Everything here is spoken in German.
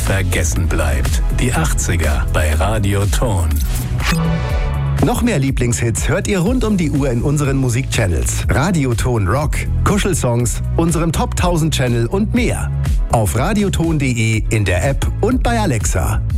vergessen bleibt. Die 80er bei Radio Ton. Noch mehr Lieblingshits hört ihr rund um die Uhr in unseren Musikchannels. Radioton Rock, Kuschelsongs, unserem Top 1000 Channel und mehr. Auf radioton.de, in der App und bei Alexa.